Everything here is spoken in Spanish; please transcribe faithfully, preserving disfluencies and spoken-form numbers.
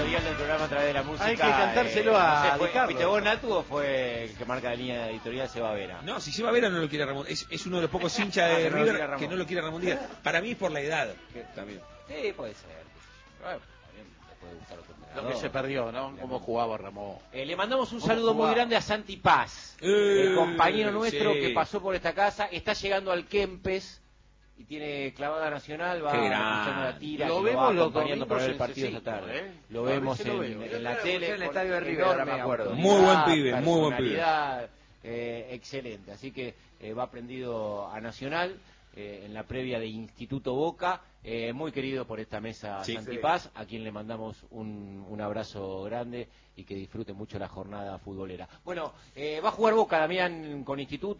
editorial del programa a través de la música. Hay que cantárselo eh, a no sé, fue, Di Carlo. ¿Fuiste vos, Natu, o fue el que marca la línea editorial Seba Vera? No, si Seba Vera no lo quiere Ramón, es, es uno de los pocos hinchas Ah, de que no lo River quiere Ramón. que no lo quiere Ramón Díaz. Para mí es por la edad, que también. Sí, puede ser. Bueno, también le puede gustar otro Lo entrenador. que se perdió, ¿no? Cómo jugaba Ramón. Eh, le mandamos un ¿Cómo saludo jugaba? muy grande a Santi Paz, Eh, el compañero nuestro sí. que pasó por esta casa, está llegando al Kempes y tiene clavada nacional, va Qué escuchando grande. la tira, Lo que vemos va los acompañando para ver el domingos partido en esta tarde. C cinco, ¿eh? Lo A vemos veces lo en, veo. en Yo la lo tele. puse en el con estadio de River, enorme ahora me acuerdo. autoridad, Muy buen pibe, muy buen pibe. personalidad, eh, excelente, así que eh, va prendido a Nacional. Eh, en la previa de Instituto Boca, eh, muy querido por esta mesa Sí, Santi sí. Paz, a quien le mandamos un, un abrazo grande y que disfrute mucho la jornada futbolera. Bueno, eh, va a jugar Boca, Damián, con Instituto.